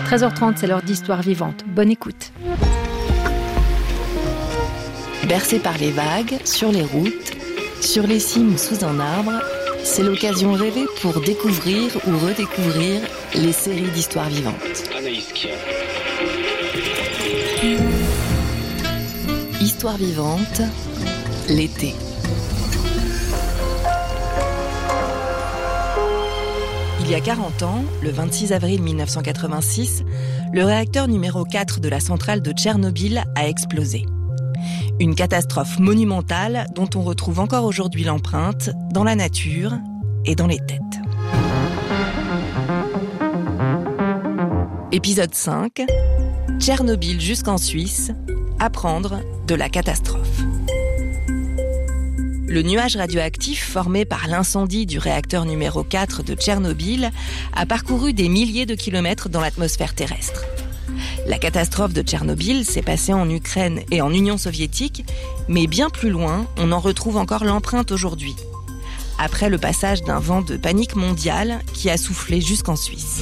13h30, c'est l'heure d'Histoire vivante. Bonne écoute. Bercé par les vagues, sur les routes, sur les cimes sous un arbre, c'est l'occasion rêvée pour découvrir ou redécouvrir les séries d'Histoire vivante. Histoire vivante, l'été. Il y a 40 ans, le 26 avril 1986, le réacteur numéro 4 de la centrale de Tchernobyl a explosé. Une catastrophe monumentale dont on retrouve encore aujourd'hui l'empreinte dans la nature et dans les têtes. Épisode 5. Tchernobyl jusqu'en Suisse. Apprendre de la catastrophe. Le nuage radioactif formé par l'incendie du réacteur numéro 4 de Tchernobyl a parcouru des milliers de kilomètres dans l'atmosphère terrestre. La catastrophe de Tchernobyl s'est passée en Ukraine et en Union soviétique, mais bien plus loin, on en retrouve encore l'empreinte aujourd'hui. Après le passage d'un vent de panique mondiale qui a soufflé jusqu'en Suisse.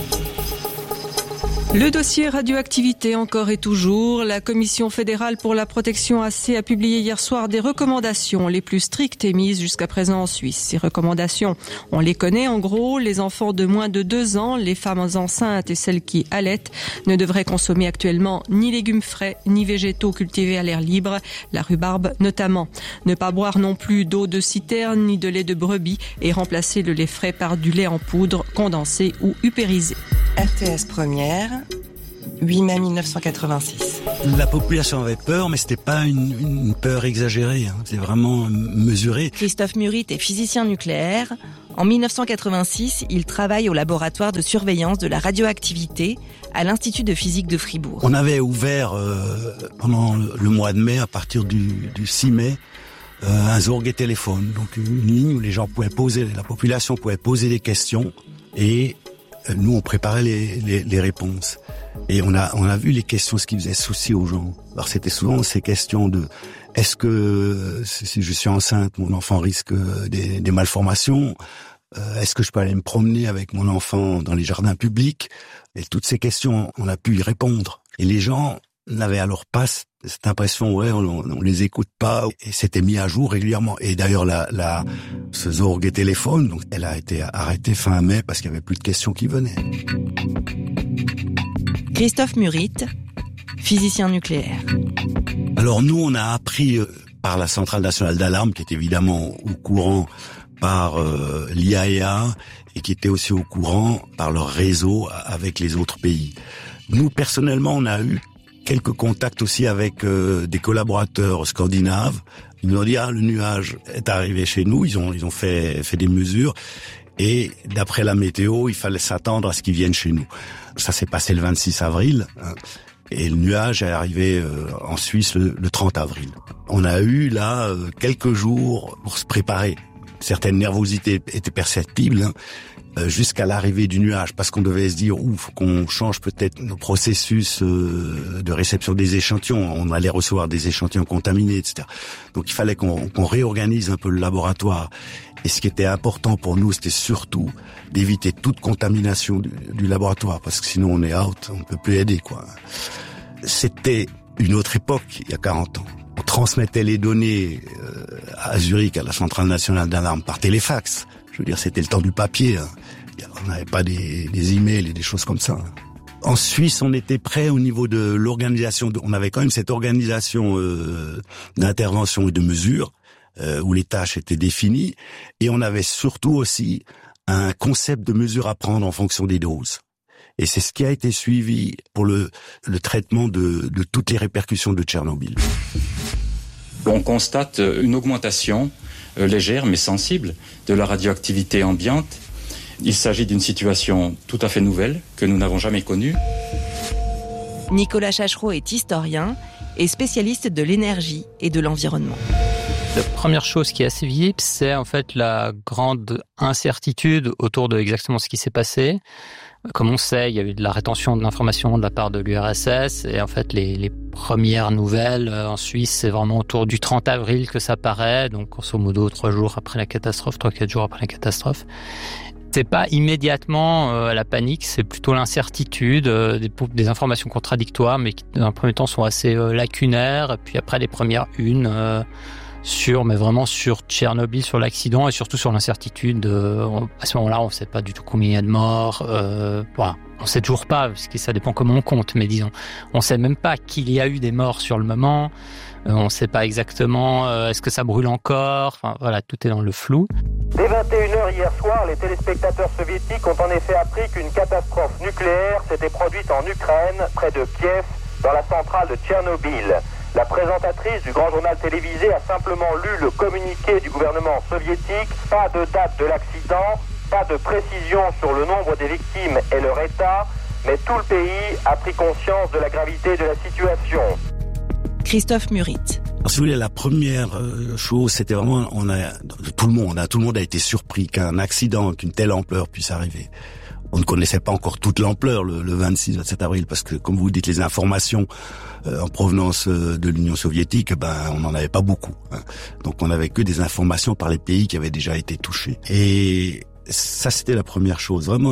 Le dossier radioactivité encore et toujours. La Commission fédérale pour la protection AC a publié hier soir des recommandations les plus strictes émises jusqu'à présent en Suisse. Ces recommandations, on les connaît en gros. Les enfants de moins de 2 ans, les femmes enceintes et celles qui allaitent ne devraient consommer actuellement ni légumes frais, ni végétaux cultivés à l'air libre, la rhubarbe notamment. Ne pas boire non plus d'eau de citerne ni de lait de brebis et remplacer le lait frais par du lait en poudre, condensé ou upérisé. RTS Première, 8 mai 1986. La population avait peur, mais c'était pas une peur exagérée, c'est vraiment mesuré. Christophe Murit est physicien nucléaire. En 1986, il travaille au laboratoire de surveillance de la radioactivité à l'Institut de physique de Fribourg. On avait ouvert pendant le mois de mai, à partir du 6 mai, un Zorg et téléphone, donc une ligne où les gens pouvaient la population pouvait poser des questions et nous, on préparait les réponses. Et on a vu les questions, ce qui faisait souci aux gens. Alors, c'était souvent ces questions de est-ce que si je suis enceinte, mon enfant risque des malformations? Est-ce que je peux aller me promener avec mon enfant dans les jardins publics? Et toutes ces questions, on a pu y répondre. Et les gens n'avaient alors pas cette impression, on les écoute pas, et c'était mis à jour régulièrement. Et d'ailleurs, ce Zorg et téléphone, donc, elle a été arrêtée fin mai parce qu'il y avait plus de questions qui venaient. Christophe Murit, physicien nucléaire. Alors nous, on a appris par la Centrale nationale d'alarme, qui est évidemment au courant par l'IAEA, et qui était aussi au courant par leur réseau avec les autres pays. Nous, personnellement, on a eu quelques contacts aussi avec des collaborateurs scandinaves. Ils nous ont dit le nuage est arrivé chez nous. Ils ont fait des mesures et d'après la météo, il fallait s'attendre à ce qu'ils viennent chez nous. Ça s'est passé le 26 avril et le nuage est arrivé en Suisse le 30 avril. On a eu là quelques jours pour se préparer. Certaines nervosités étaient perceptibles. Jusqu'à l'arrivée du nuage, parce qu'on devait se dire faut qu'on change peut-être nos processus de réception des échantillons. On allait recevoir des échantillons contaminés, etc. Donc il fallait qu'on réorganise un peu le laboratoire. Et ce qui était important pour nous, c'était surtout d'éviter toute contamination du laboratoire, parce que sinon on est out, on ne peut plus aider, quoi. C'était une autre époque, il y a 40 ans. On transmettait les données à Zurich, à la Centrale nationale d'alarme, par téléfax. Je veux dire, c'était le temps du papier. On n'avait pas des emails et des choses comme ça. En Suisse, on était prêt au niveau de l'organisation. On avait quand même cette organisation d'intervention et de mesure où les tâches étaient définies. Et on avait surtout aussi un concept de mesure à prendre en fonction des doses. Et c'est ce qui a été suivi pour le traitement de toutes les répercussions de Tchernobyl. On constate une augmentation légère mais sensible de la radioactivité ambiante. Il s'agit d'une situation tout à fait nouvelle que nous n'avons jamais connue. Nicolas Chachereau est historien et spécialiste de l'énergie et de l'environnement. La première chose qui est assez visible, c'est en fait la grande incertitude autour de exactement ce qui s'est passé. Comme on sait, il y a eu de la rétention de l'information de la part de l'URSS et en fait les premières nouvelles en Suisse, c'est vraiment autour du 30 avril que ça paraît, donc grosso modo 3 jours après la catastrophe, 3-4 jours après la catastrophe. c'est pas immédiatement la panique, c'est plutôt l'incertitude, des informations contradictoires, mais qui dans un premier temps sont assez lacunaires. Et puis après les premières mais vraiment sur Tchernobyl, sur l'accident et surtout sur l'incertitude. À ce moment-là, on ne sait pas du tout combien il y a de morts. Voilà. On ne sait toujours pas, parce que ça dépend comment on compte, mais disons, on ne sait même pas qu'il y a eu des morts sur le moment. On ne sait pas exactement est-ce que ça brûle encore. Enfin voilà, tout est dans le flou. Dès 21h hier soir, les téléspectateurs soviétiques ont en effet appris qu'une catastrophe nucléaire s'était produite en Ukraine, près de Kiev, dans la centrale de Tchernobyl. La présentatrice du grand journal télévisé a simplement lu le communiqué du gouvernement soviétique. Pas de date de l'accident, pas de précision sur le nombre des victimes et leur état, mais tout le pays a pris conscience de la gravité de la situation. Christophe Murit. Alors, si vous voulez, la première chose, c'était vraiment, tout le monde a été surpris qu'un accident qu'une telle ampleur puisse arriver. On ne connaissait pas encore toute l'ampleur le 26-27 avril, parce que, comme vous dites, les informations en provenance de l'Union soviétique, on n'en avait pas beaucoup. Donc, on n'avait que des informations par les pays qui avaient déjà été touchés. Et ça, c'était la première chose. Vraiment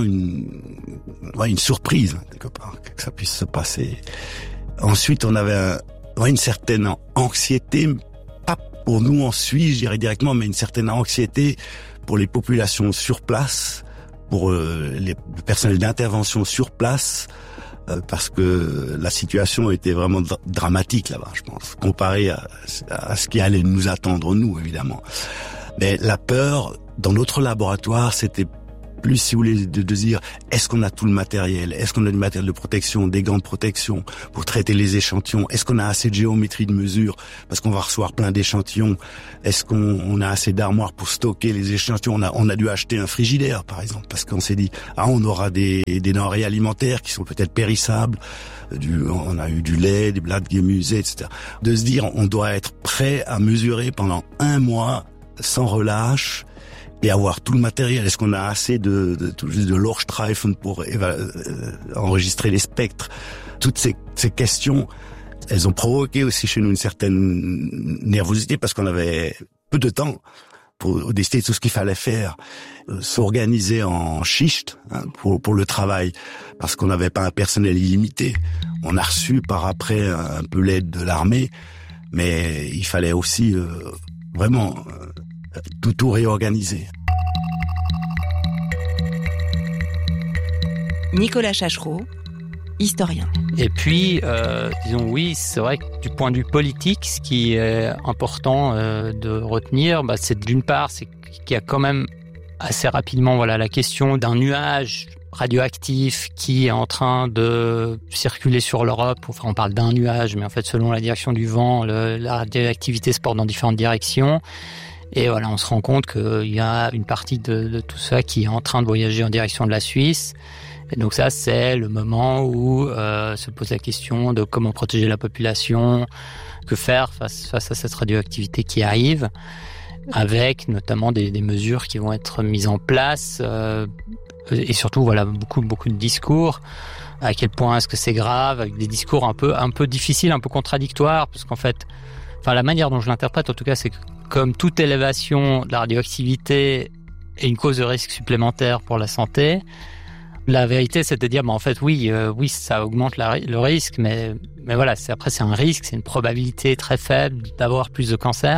une surprise, quelque part, que ça puisse se passer. Ensuite, on avait une certaine anxiété, pas pour nous en Suisse, je dirais directement, mais une certaine anxiété pour les populations sur place, pour le personnel d'intervention sur place, parce que la situation était vraiment dramatique là-bas, je pense, comparé à ce qui allait nous attendre, nous, évidemment. Mais la peur, dans notre laboratoire, c'était plus, si vous voulez, de dire, est-ce qu'on a tout le matériel? Est-ce qu'on a du matériel de protection, des gants de protection pour traiter les échantillons? Est-ce qu'on a assez de géométrie de mesure? Parce qu'on va recevoir plein d'échantillons. Est-ce qu'on a assez d'armoires pour stocker les échantillons? On a dû acheter un frigidaire, par exemple, parce qu'on s'est dit, on aura des denrées alimentaires qui sont peut-être périssables. On a eu du lait, des blattes de musée, etc. De se dire, on doit être prêt à mesurer pendant 1 mois sans relâche, et avoir tout le matériel. Est-ce qu'on a assez de Leuchtstreifen pour enregistrer les spectres? Toutes ces questions, elles ont provoqué aussi chez nous une certaine nervosité, parce qu'on avait peu de temps pour décider de tout ce qu'il fallait faire, s'organiser en schicht pour le travail, parce qu'on n'avait pas un personnel illimité. On a reçu par après un peu l'aide de l'armée, mais il fallait aussi vraiment tout réorganiser. Nicolas Chachereau, historien. Et puis, disons oui, c'est vrai que du point de vue politique, ce qui est important de retenir, c'est d'une part, c'est qu'il y a quand même assez rapidement la question d'un nuage radioactif qui est en train de circuler sur l'Europe. Enfin, on parle d'un nuage, mais en fait, selon la direction du vent, la radioactivité se porte dans différentes directions. Et voilà, on se rend compte qu'il y a une partie de tout ça qui est en train de voyager en direction de la Suisse. Et donc ça, c'est le moment où se pose la question de comment protéger la population, que faire face à cette radioactivité qui arrive, avec notamment des mesures qui vont être mises en place, et surtout beaucoup de discours. À quel point est-ce que c'est grave, avec des discours un peu difficiles, un peu contradictoires, parce qu'en fait, la manière dont je l'interprète, en tout cas, c'est que comme toute élévation de la radioactivité est une cause de risque supplémentaire pour la santé, la vérité, c'est de dire, en fait, oui, ça augmente le risque, mais voilà, c'est un risque, c'est une probabilité très faible d'avoir plus de cancer.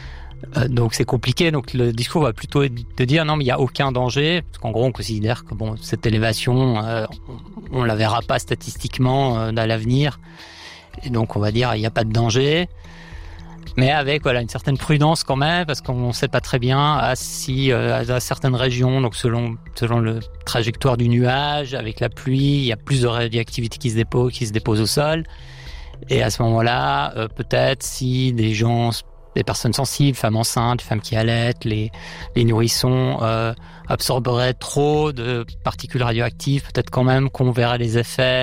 Donc c'est compliqué. Donc le discours va plutôt être de dire non, mais il n'y a aucun danger, parce qu'en gros, on considère que cette élévation, on la verra pas statistiquement à l'avenir, et donc on va dire il n'y a pas de danger. Mais avec une certaine prudence quand même, parce qu'on ne sait pas très bien à certaines régions, donc selon le trajectoire du nuage, avec la pluie, il y a plus de radioactivité qui se dépose au sol. Et à ce moment-là, peut-être si des personnes sensibles, femmes enceintes, femmes qui allaitent, les nourrissons absorberaient trop de particules radioactives, peut-être quand même qu'on verrait les effets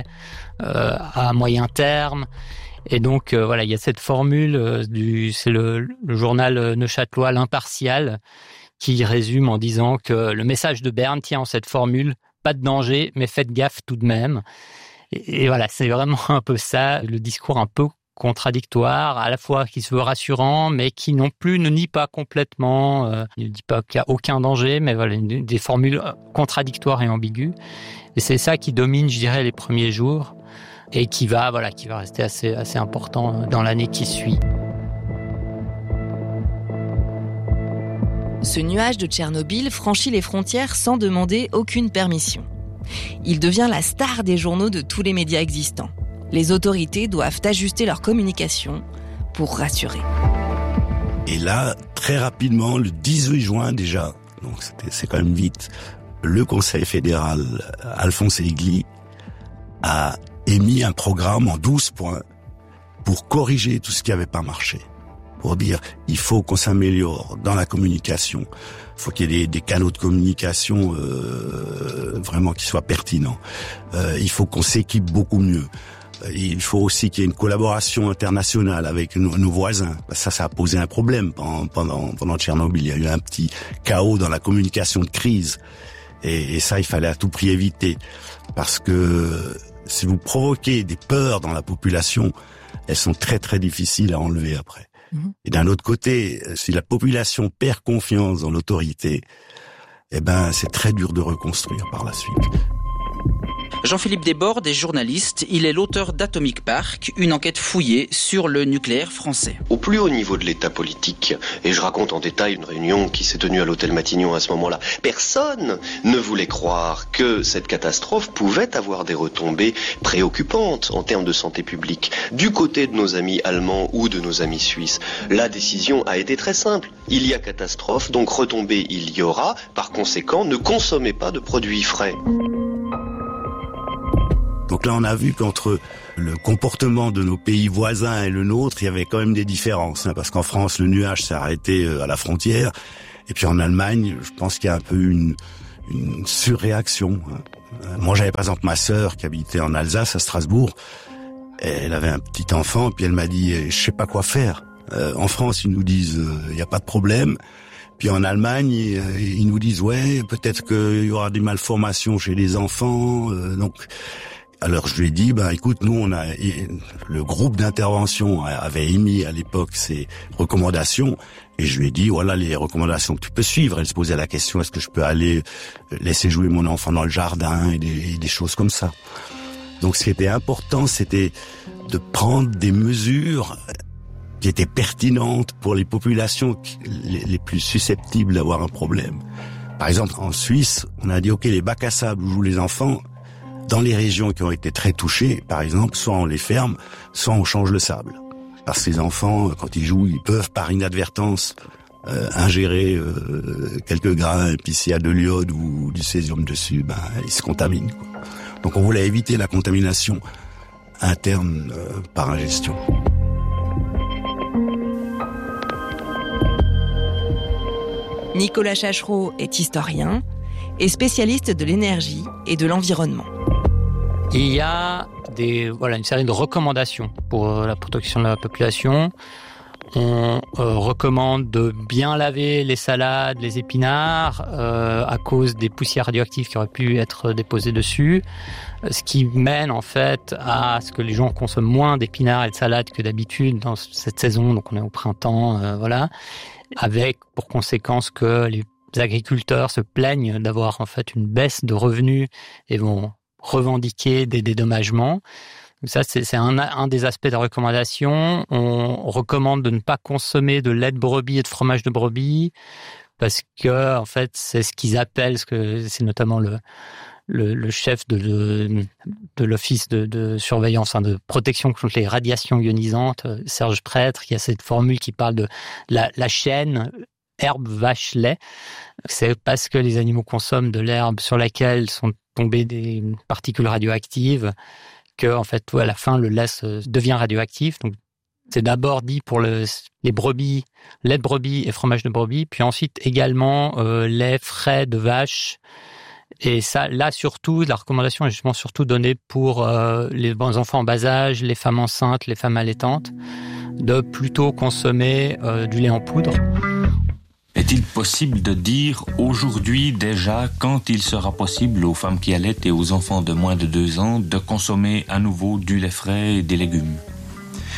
à moyen terme. Et donc il y a cette formule c'est le journal neuchâtelois L'Impartial qui résume en disant que le message de Berne tient en cette formule: pas de danger, mais faites gaffe tout de même. Et voilà, c'est vraiment un peu ça, le discours un peu contradictoire, à la fois qui se veut rassurant, mais qui non plus ne nie pas complètement, ne dit pas qu'il n'y a aucun danger, mais voilà, des formules contradictoires et ambiguës. Et c'est ça qui domine, je dirais, les premiers jours, et qui va rester assez important dans l'année qui suit. Ce nuage de Tchernobyl franchit les frontières sans demander aucune permission. Il devient la star des journaux de tous les médias existants. Les autorités doivent ajuster leur communication pour rassurer. Et là, très rapidement, le 18 juin déjà, donc c'est quand même vite, le Conseil fédéral, Alphonse Aigli, a émis un programme en 12 points pour corriger tout ce qui n'avait pas marché. Pour dire, il faut qu'on s'améliore dans la communication. Il faut qu'il y ait des canaux de communication vraiment qui soient pertinents. Il faut qu'on s'équipe beaucoup mieux. Il faut aussi qu'il y ait une collaboration internationale avec nos voisins. Ça a posé un problème pendant Tchernobyl. Il y a eu un petit chaos dans la communication de crise. Et ça, il fallait à tout prix éviter. Parce que si vous provoquez des peurs dans la population, elles sont très très difficiles à enlever après. Et d'un autre côté, si la population perd confiance dans l'autorité, c'est très dur de reconstruire par la suite. Jean-Philippe Desbordes est journaliste. Il est l'auteur d'Atomic Park, une enquête fouillée sur le nucléaire français. Au plus haut niveau de l'état politique, et je raconte en détail une réunion qui s'est tenue à l'hôtel Matignon à ce moment-là, personne ne voulait croire que cette catastrophe pouvait avoir des retombées préoccupantes en termes de santé publique. Du côté de nos amis allemands ou de nos amis suisses, la décision a été très simple. Il y a catastrophe, donc retombées il y aura. Par conséquent, ne consommez pas de produits frais. Donc là, on a vu qu'entre le comportement de nos pays voisins et le nôtre, il y avait quand même des différences. Parce qu'en France, le nuage s'est arrêté à la frontière. Et puis en Allemagne, je pense qu'il y a un peu une surréaction. Moi, j'avais par exemple ma sœur qui habitait en Alsace, à Strasbourg. Elle avait un petit enfant, puis elle m'a dit « je sais pas quoi faire ». En France, ils nous disent « il n'y a pas de problème ». Puis en Allemagne, ils nous disent « ouais, peut-être qu'il y aura des malformations chez les enfants ». Alors je lui ai dit, écoute, nous le groupe d'intervention avait émis à l'époque ces recommandations, et je lui ai dit, voilà les recommandations que tu peux suivre. Elle se posait la question, est-ce que je peux aller laisser jouer mon enfant dans le jardin, et des choses comme ça. Donc ce qui était important, c'était de prendre des mesures qui étaient pertinentes pour les populations les plus susceptibles d'avoir un problème. Par exemple, en Suisse, on a dit, ok, les bacs à sable où jouent les enfants, dans les régions qui ont été très touchées, par exemple, soit on les ferme, soit on change le sable. Parce que les enfants, quand ils jouent, ils peuvent par inadvertance ingérer quelques grains, et puis s'il y a de l'iode ou du césium dessus, ils se contaminent, quoi. Donc on voulait éviter la contamination interne par ingestion. Nicolas Chachereau est historien et spécialiste de l'énergie et de l'environnement. Il y a une série de recommandations pour la protection de la population. On recommande de bien laver les salades, les épinards, à cause des poussières radioactives qui auraient pu être déposées dessus. Ce qui mène en fait à ce que les gens consomment moins d'épinards et de salades que d'habitude dans cette saison. Donc on est au printemps, avec pour conséquence que les agriculteurs se plaignent d'avoir en fait une baisse de revenus et vont revendiquer des dédommagements. Ça, c'est un des aspects de la recommandation. On recommande de ne pas consommer de lait de brebis et de fromage de brebis parce que, en fait, c'est ce qu'ils appellent, c'est notamment le chef de l'office de surveillance, de protection contre les radiations ionisantes, Serge Prêtre, qui a cette formule qui parle de la chaîne herbe, vache, lait. C'est parce que les animaux consomment de l'herbe sur laquelle sont tombées des particules radioactives que, en fait, à la fin, le lait devient radioactif. Donc, c'est d'abord dit pour les brebis, lait de brebis et fromage de brebis, puis ensuite également lait frais de vache. Et ça, là, surtout, la recommandation est justement surtout donnée pour les enfants en bas âge, les femmes enceintes, les femmes allaitantes, de plutôt consommer du lait en poudre. Est-il possible de dire aujourd'hui déjà quand il sera possible aux femmes qui allaitent et aux enfants de moins de 2 ans de consommer à nouveau du lait frais et des légumes ?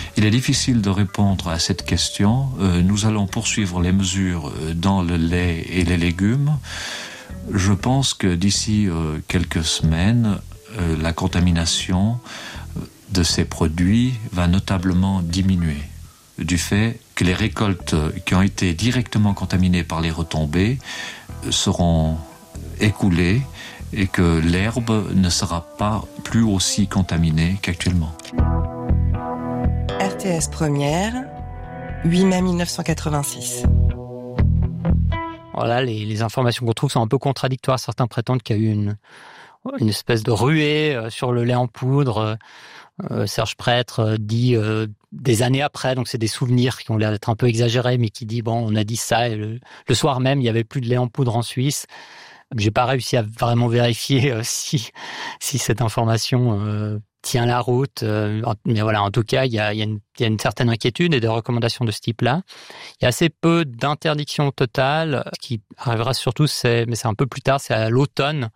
Il est difficile de répondre à cette question. Nous allons poursuivre les mesures dans le lait et les légumes. Je pense que d'ici quelques semaines, la contamination de ces produits va notablement diminuer du fait que les récoltes qui ont été directement contaminées par les retombées seront écoulées et que l'herbe ne sera pas plus aussi contaminée qu'actuellement. RTS Première, 8 mai 1986. Voilà, les informations qu'on trouve sont un peu contradictoires. Certains prétendent qu'il y a eu une espèce de ruée sur le lait en poudre. Serge Prêtre dit des années après, donc c'est des souvenirs qui ont l'air d'être un peu exagérés, mais qui dit, bon, on a dit ça, et le soir même, il n'y avait plus de lait en poudre en Suisse. J'ai pas réussi à vraiment vérifier si cette information tient la route, mais voilà, en tout cas, il y a une certaine inquiétude et des recommandations de ce type-là. Il y a assez peu d'interdictions totales. Ce qui arrivera surtout, mais c'est un peu plus tard, c'est à l'automne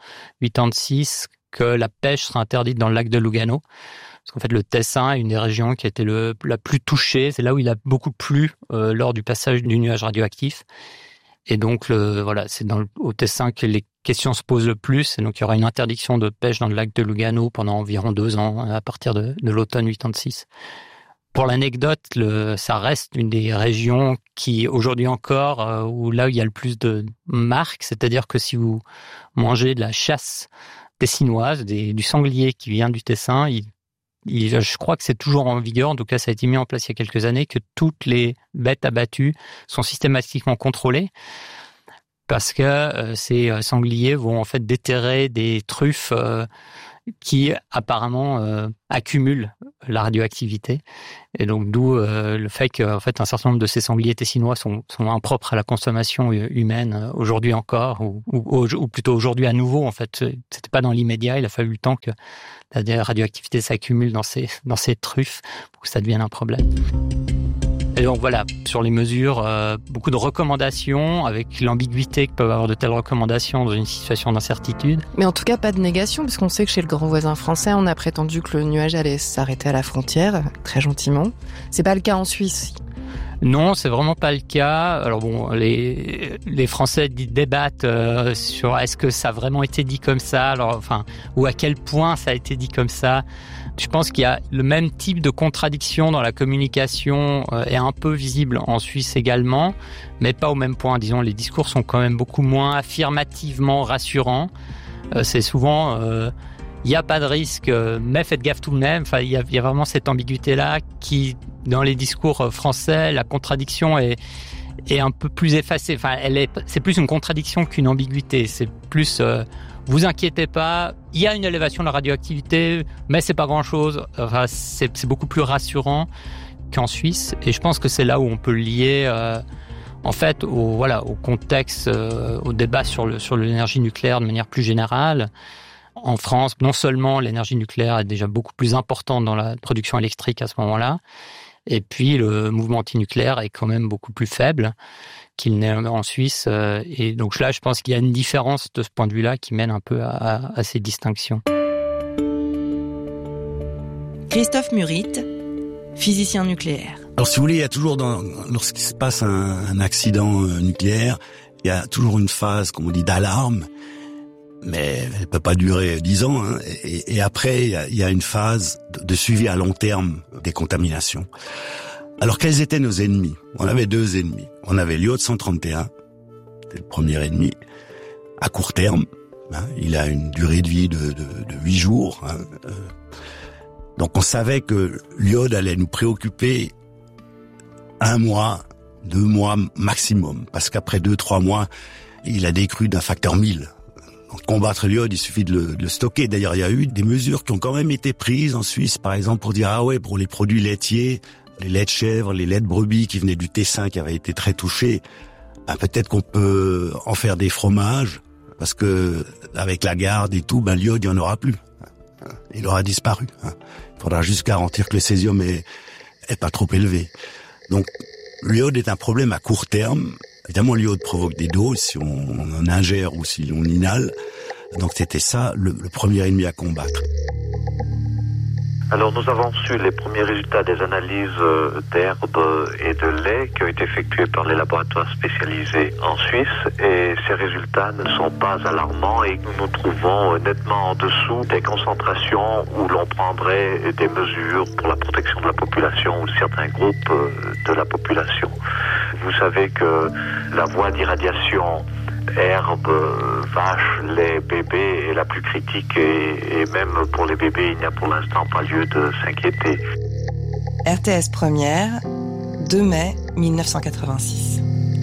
86 que la pêche sera interdite dans le lac de Lugano. Parce qu'en fait, le Tessin est une des régions qui a été la plus touchée. C'est là où il a beaucoup plu lors du passage du nuage radioactif. Et donc, c'est au Tessin que les questions se posent le plus. Et donc, il y aura une interdiction de pêche dans le lac de Lugano pendant environ 2 ans, à partir de l'automne 86. Pour l'anecdote, ça reste une des régions qui, aujourd'hui encore, où il y a le plus de marques. C'est-à-dire que si vous mangez de la chasse tessinoise, du sanglier qui vient du Tessin, je crois que c'est toujours en vigueur, en tout cas ça a été mis en place il y a quelques années, que toutes les bêtes abattues sont systématiquement contrôlées parce que ces sangliers vont en fait déterrer des truffes qui apparemment accumulent la radioactivité. Et donc d'où le fait qu'en fait un certain nombre de ces sangliers tessinois sont impropres à la consommation humaine aujourd'hui encore, ou plutôt aujourd'hui à nouveau. En fait, c'était pas dans l'immédiat, il a fallu le temps que la radioactivité s'accumule dans ces truffes pour que ça devienne un problème. Et donc voilà, sur les mesures, beaucoup de recommandations, avec l'ambiguïté que peuvent avoir de telles recommandations dans une situation d'incertitude. Mais en tout cas, pas de négation, parce qu'on sait que chez le grand voisin français, on a prétendu que le nuage allait s'arrêter à la frontière, très gentiment. C'est pas le cas en Suisse. Non, c'est vraiment pas le cas. Alors bon, les Français débattent sur est-ce que ça a vraiment été dit comme ça, ou à quel point ça a été dit comme ça. Je pense qu'il y a le même type de contradiction dans la communication est un peu visible en Suisse également, mais pas au même point. Disons, les discours sont quand même beaucoup moins affirmativement rassurants. C'est souvent il n'y a pas de risque, mais faites gaffe tout de même. Enfin, il y a vraiment cette ambiguïté-là qui, dans les discours français, la contradiction est un peu plus effacée. Enfin, c'est plus une contradiction qu'une ambiguïté. C'est plus, vous inquiétez pas, il y a une élévation de la radioactivité, mais c'est pas grand-chose. Enfin, c'est beaucoup plus rassurant qu'en Suisse. Et je pense que c'est là où on peut le lier, en fait, au contexte, au débat sur l'énergie nucléaire de manière plus générale. En France, non seulement l'énergie nucléaire est déjà beaucoup plus importante dans la production électrique à ce moment-là, et puis le mouvement antinucléaire est quand même beaucoup plus faible qu'il n'est en Suisse. Et donc là, je pense qu'il y a une différence de ce point de vue-là qui mène un peu à ces distinctions. Christophe Murit, physicien nucléaire. Alors si vous voulez, il y a toujours, lorsqu'il se passe un accident nucléaire, il y a toujours une phase, comme on dit, d'alarme. Mais elle peut pas durer 10 ans. Hein. Et après, il y a une phase de suivi à long terme des contaminations. Alors, quels étaient nos ennemis ? On avait 2 ennemis. On avait l'iode 131, c'est le premier ennemi, à court terme. Hein. Il a une durée de vie de 8 jours. Hein. Donc, on savait que l'iode allait nous préoccuper 1 mois, 2 mois maximum. Parce qu'après 2-3 mois, il a décru d'un facteur 1000. Pour combattre l'iode, il suffit de le stocker. D'ailleurs, il y a eu des mesures qui ont quand même été prises en Suisse, par exemple, pour dire, pour les produits laitiers, les laits de chèvre, les laits de brebis qui venaient du Tessin, qui avaient été très touchés, peut-être qu'on peut en faire des fromages, parce que avec la garde et tout, l'iode, il n'y en aura plus. Il aura disparu. Il faudra juste garantir que le césium est pas trop élevé. Donc, l'iode est un problème à court terme. Évidemment, l'iode provoque des doses si on en ingère ou si on inhale. Donc c'était ça le premier ennemi à combattre. Alors nous avons reçu les premiers résultats des analyses d'herbes et de lait qui ont été effectués par les laboratoires spécialisés en Suisse, et ces résultats ne sont pas alarmants et nous nous trouvons nettement en dessous des concentrations où l'on prendrait des mesures pour la protection de la population ou de certains groupes de la population. Vous savez que la voie d'irradiation herbe, vache, lait, bébé est la plus critique et même pour les bébés, il n'y a pour l'instant pas lieu de s'inquiéter. RTS Première, 2 mai 1986.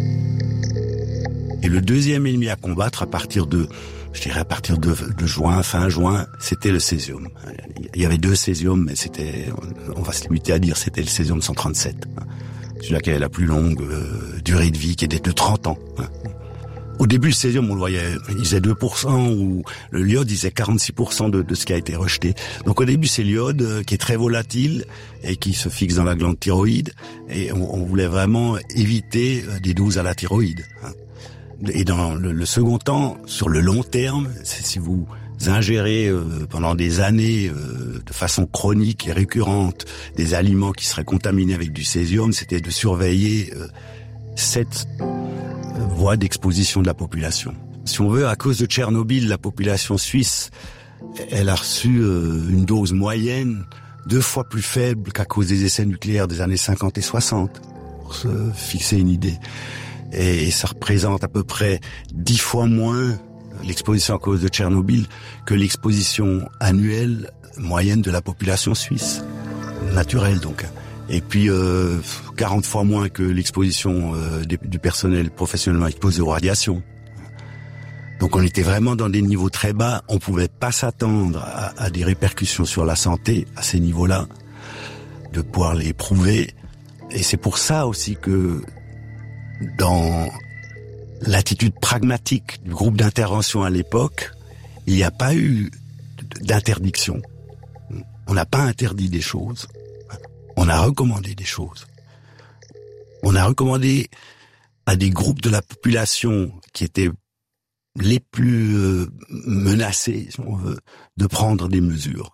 Et le deuxième ennemi à combattre à partir de juin, fin juin, c'était le césium. Il y avait 2 césiums, mais on va se limiter à dire, c'était le césium 137. Celui-là qui avait la plus longue durée de vie, qui était de 30 ans. Au début, le césium, on le voyait, il disait 2%, ou le l'iode, il disait 46% de ce qui a été rejeté. Donc au début, c'est l'iode qui est très volatile et qui se fixe dans la glande thyroïde. Et on voulait vraiment éviter des doses à la thyroïde. Et dans le second temps, sur le long terme, si vous ingérez pendant des années de façon chronique et récurrente des aliments qui seraient contaminés avec du césium, c'était de surveiller cette voie d'exposition de la population. Si on veut, à cause de Tchernobyl, la population suisse, elle a reçu une dose moyenne 2 fois plus faible qu'à cause des essais nucléaires des années 50 et 60, pour se fixer une idée. Et ça représente à peu près 10 fois moins l'exposition à cause de Tchernobyl que l'exposition annuelle moyenne de la population suisse, naturelle donc. Et puis 40 fois moins que l'exposition du personnel professionnellement exposé aux radiations. Donc on était vraiment dans des niveaux très bas. On pouvait pas s'attendre à des répercussions sur la santé à ces niveaux-là, de pouvoir les prouver. Et c'est pour ça aussi que dans l'attitude pragmatique du groupe d'intervention à l'époque, il n'y a pas eu d'interdiction. On n'a pas interdit des choses. On a recommandé des choses. On a recommandé à des groupes de la population qui étaient les plus menacés, si on veut, de prendre des mesures.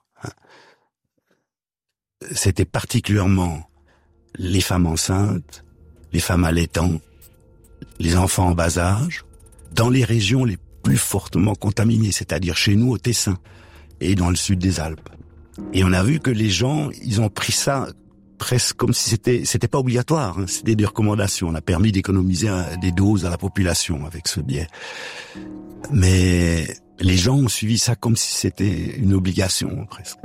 C'était particulièrement les femmes enceintes, les femmes allaitantes, les enfants en bas âge, dans les régions les plus fortement contaminées, c'est-à-dire chez nous au Tessin et dans le sud des Alpes. Et on a vu que les gens, ils ont pris ça presque comme si c'était pas obligatoire, c'était des recommandations. On a permis d'économiser des doses à la population avec ce biais. Mais les gens ont suivi ça comme si c'était une obligation, presque.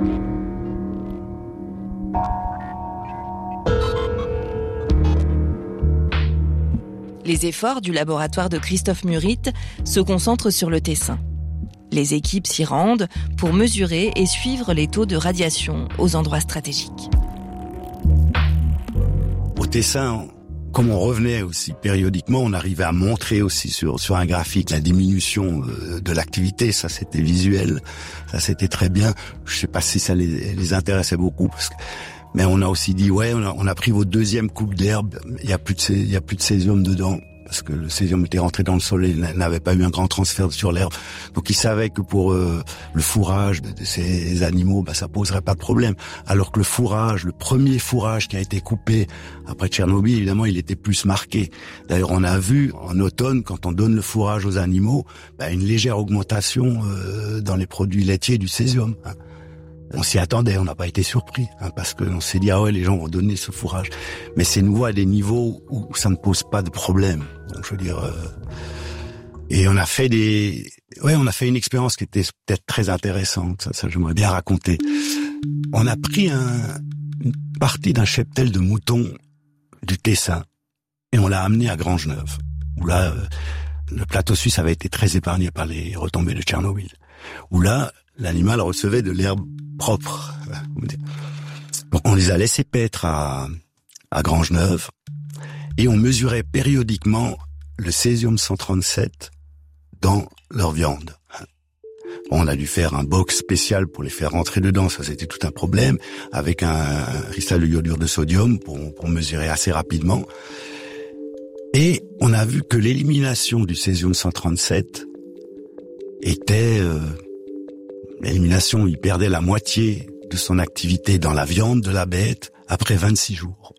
Les efforts du laboratoire de Christophe Murit se concentrent sur le Tessin. Les équipes s'y rendent pour mesurer et suivre les taux de radiation aux endroits stratégiques. Au Tessin, comme on revenait aussi périodiquement, on arrivait à montrer aussi sur un graphique la diminution de l'activité. Ça, c'était visuel. Ça, c'était très bien. Je sais pas si ça les intéressait beaucoup, mais on a aussi dit, ouais, on a pris votre deuxième coupe d'herbe. Il y a plus de césium dedans. Parce que le césium était rentré dans le sol et n'avait pas eu un grand transfert sur l'herbe. Donc ils savaient que pour le fourrage de ces animaux, ça poserait pas de problème. Alors que le premier fourrage qui a été coupé après Tchernobyl, évidemment, il était plus marqué. D'ailleurs, on a vu en automne, quand on donne le fourrage aux animaux, une légère augmentation dans les produits laitiers du césium. On s'y attendait, on n'a pas été surpris, parce qu'on s'est dit, ah ouais, les gens vont donner ce fourrage. Mais c'est nouveau à des niveaux où ça ne pose pas de problème. Donc, je veux dire, et on a fait une expérience qui était peut-être très intéressante. Ça j'aimerais bien raconter. On a pris une partie d'un cheptel de moutons du Tessin et on l'a amené à Grangeneuve, où là, le plateau suisse avait été très épargné par les retombées de Tchernobyl. Où là, l'animal recevait de l'herbe propre. Donc on les a laissés paître à Grangeneuve et on mesurait périodiquement le césium 137 dans leur viande. On a dû faire un box spécial pour les faire rentrer dedans, ça c'était tout un problème, avec un cristal de iodure de sodium pour mesurer assez rapidement. Et on a vu que l'élimination du césium 137 était... l'élimination, il perdait la moitié de son activité dans la viande de la bête après 26 jours.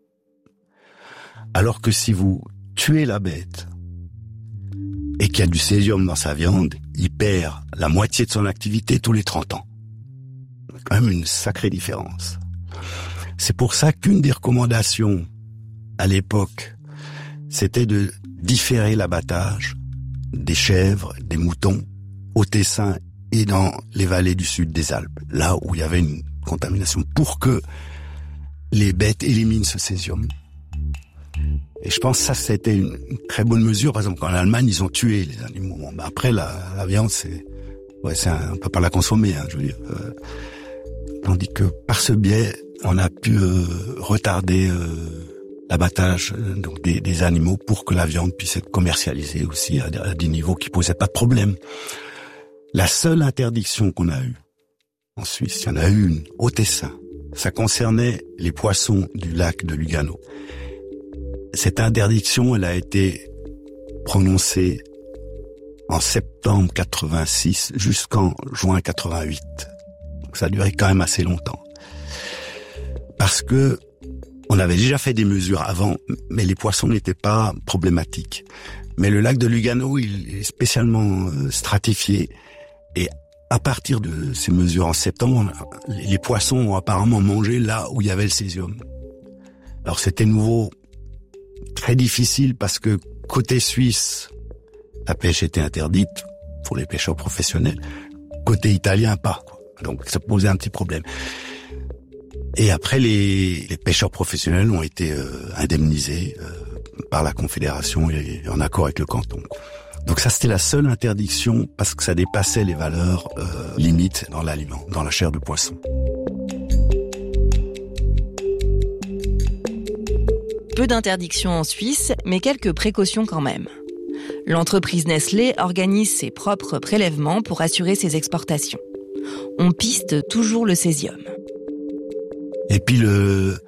Alors que si vous tuez la bête et qu'il y a du césium dans sa viande, il perd la moitié de son activité tous les 30 ans. C'est quand même une sacrée différence. C'est pour ça qu'une des recommandations à l'époque, c'était de différer l'abattage des chèvres, des moutons au Tessin et dans les vallées du sud des Alpes, là où il y avait une contamination, pour que les bêtes éliminent ce césium. Et je pense que ça, c'était une très bonne mesure. Par exemple, en Allemagne, ils ont tué les animaux. Bon, après, la viande, on peut pas la consommer, je veux dire. Tandis que par ce biais, on a pu retarder l'abattage donc des animaux pour que la viande puisse être commercialisée aussi à des niveaux qui posaient pas de problème. La seule interdiction qu'on a eue en Suisse, il y en a eu une au Tessin. Ça concernait les poissons du lac de Lugano. Cette interdiction, elle a été prononcée en septembre 86 jusqu'en juin 88. Donc ça a duré quand même assez longtemps. Parce que on avait déjà fait des mesures avant, mais les poissons n'étaient pas problématiques. Mais le lac de Lugano, il est spécialement stratifié. Et à partir de ces mesures en septembre, les poissons ont apparemment mangé là où il y avait le césium. Alors c'était nouveau, très difficile parce que côté suisse, la pêche était interdite pour les pêcheurs professionnels. Côté italien, pas. Donc ça posait un petit problème. Et après, les pêcheurs professionnels ont été indemnisés par la Confédération et en accord avec le canton. Donc ça, c'était la seule interdiction parce que ça dépassait les valeurs limites dans l'aliment, dans la chair de poisson. Peu d'interdictions en Suisse, mais quelques précautions quand même. L'entreprise Nestlé organise ses propres prélèvements pour assurer ses exportations. On piste toujours le césium. Et puis le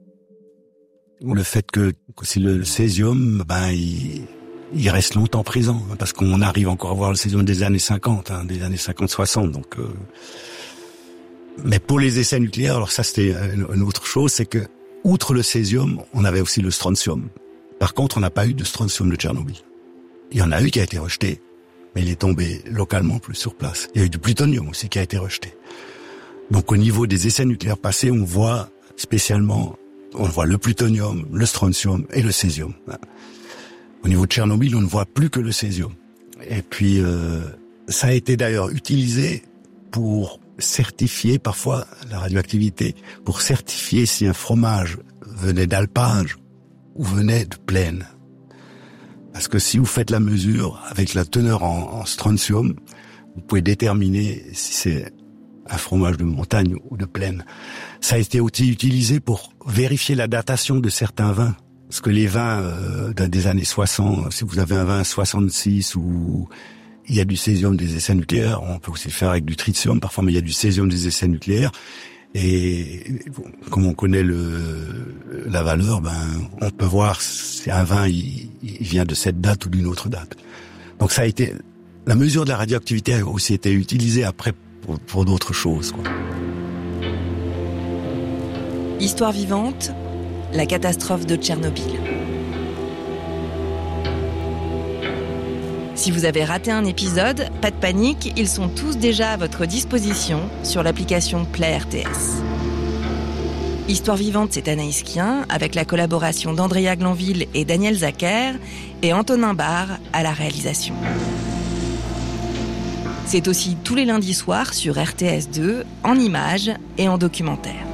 fait que si le césium, il reste longtemps présent, parce qu'on arrive encore à voir le césium des années 50, des années 50-60. Donc, mais pour les essais nucléaires, alors ça c'était une autre chose, c'est que outre le césium, on avait aussi le strontium. Par contre, on n'a pas eu de strontium de Tchernobyl. Il y en a eu qui a été rejeté, mais il est tombé localement plus sur place. Il y a eu du plutonium aussi qui a été rejeté. Donc au niveau des essais nucléaires passés, on voit le plutonium, le strontium et le césium. Au niveau de Tchernobyl, on ne voit plus que le césium. Et puis ça a été d'ailleurs utilisé pour certifier parfois la radioactivité, pour certifier si un fromage venait d'alpage ou venait de plaine. Parce que si vous faites la mesure avec la teneur en strontium, vous pouvez déterminer si c'est un fromage de montagne ou de plaine. Ça a été aussi utilisé pour vérifier la datation de certains vins. Parce que les vins des années 60, si vous avez un vin 66 où il y a du césium des essais nucléaires, on peut aussi le faire avec du tritium parfois, mais il y a du césium des essais nucléaires. Et comme on connaît la valeur, on peut voir si un vin il vient de cette date ou d'une autre date. Donc ça a été, la mesure de la radioactivité a aussi été utilisée après pour d'autres choses, quoi. Histoire vivante, la catastrophe de Tchernobyl. Si vous avez raté un épisode, pas de panique, ils sont tous déjà à votre disposition sur l'application Play RTS. Histoire vivante, c'est Anaïs Kien, avec la collaboration d'Andrea Glanville et Daniel Zacher, et Antonin Barre à la réalisation. C'est aussi tous les lundis soirs sur RTS2, en images et en documentaire.